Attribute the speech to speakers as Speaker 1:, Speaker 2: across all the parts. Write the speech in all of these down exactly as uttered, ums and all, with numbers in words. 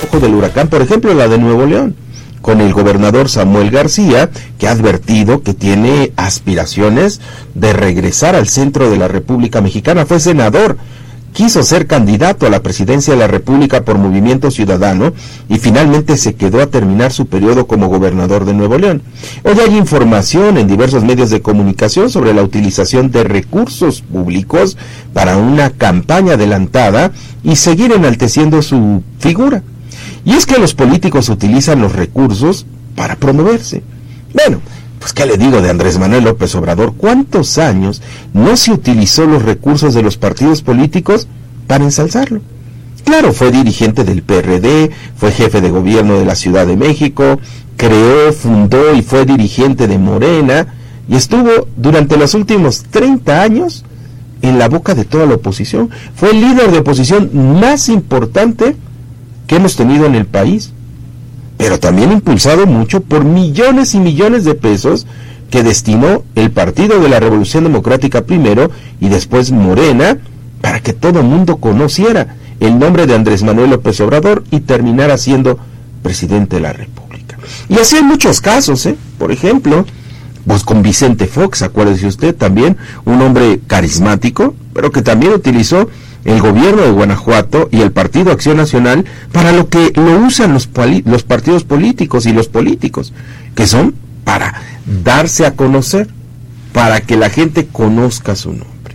Speaker 1: ojo del huracán, por ejemplo, la de Nuevo León, con el gobernador Samuel García, que ha advertido que tiene aspiraciones de regresar al centro de la República Mexicana. Fue senador, quiso ser candidato a la presidencia de la República por Movimiento Ciudadano y finalmente se quedó a terminar su periodo como gobernador de Nuevo León. Hoy hay información en diversos medios de comunicación sobre la utilización de recursos públicos para una campaña adelantada y seguir enalteciendo su figura. Y es que los políticos utilizan los recursos para promoverse. Bueno, pues qué le digo de Andrés Manuel López Obrador, ¿cuántos años no se utilizó los recursos de los partidos políticos para ensalzarlo? Claro, fue dirigente del P R D, fue jefe de gobierno de la Ciudad de México, creó, fundó y fue dirigente de Morena, y estuvo durante los últimos treinta años en la boca de toda la oposición. Fue el líder de oposición más importante que hemos tenido en el país, pero también impulsado mucho por millones y millones de pesos que destinó el Partido de la Revolución Democrática primero y después Morena, para que todo el mundo conociera el nombre de Andrés Manuel López Obrador y terminara siendo presidente de la República. Y así hay muchos casos, ¿eh? Por ejemplo, pues con Vicente Fox, acuérdese usted, también un hombre carismático, pero que también utilizó el gobierno de Guanajuato y el Partido Acción Nacional para lo que lo usan los, poli- los partidos políticos y los políticos, que son para darse a conocer, para que la gente conozca su nombre.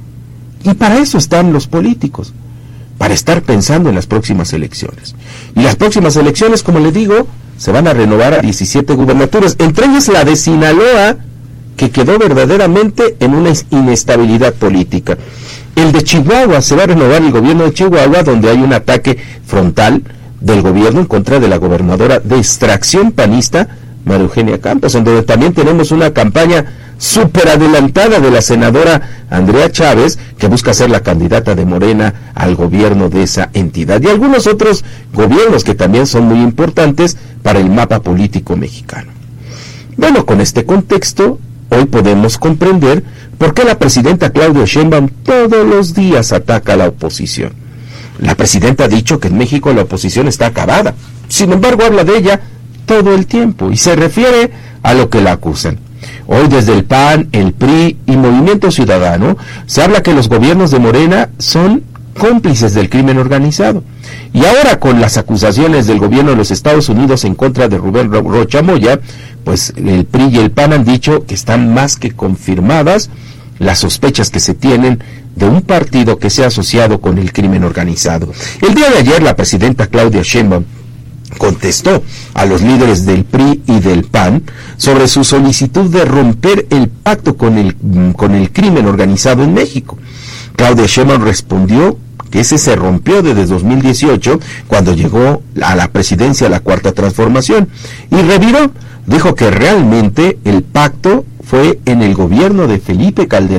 Speaker 1: Y para eso están los políticos, para estar pensando en las próximas elecciones. Y las próximas elecciones, como les digo, se van a renovar a diecisiete gubernaturas, entre ellas la de Sinaloa, que quedó verdaderamente en una inestabilidad política. El de Chihuahua, se va a renovar el gobierno de Chihuahua, donde hay un ataque frontal del gobierno en contra de la gobernadora de extracción panista, María Eugenia Campos, en donde también tenemos una campaña súper adelantada de la senadora Andrea Chávez, que busca ser la candidata de Morena al gobierno de esa entidad, y algunos otros gobiernos que también son muy importantes para el mapa político mexicano. Bueno, con este contexto, hoy podemos comprender por qué la presidenta Claudia Sheinbaum todos los días ataca a la oposición. La presidenta ha dicho que en México la oposición está acabada. Sin embargo, habla de ella todo el tiempo y se refiere a lo que la acusan. Hoy desde el P A N, el P R I y Movimiento Ciudadano se habla que los gobiernos de Morena son cómplices del crimen organizado. Y ahora con las acusaciones del gobierno de los Estados Unidos en contra de Rubén Rocha Moya, pues el P R I y el P A N han dicho que están más que confirmadas las sospechas que se tienen de un partido que se ha asociado con el crimen organizado. El día de ayer la presidenta Claudia Sheinbaum contestó a los líderes del P R I y del P A N sobre su solicitud de romper el pacto con el, con el crimen organizado en México. Claudia Sheinbaum respondió que ese se rompió desde dos mil dieciocho, cuando llegó a la presidencia la Cuarta Transformación, y reviró, dijo que realmente el pacto fue en el gobierno de Felipe Calderón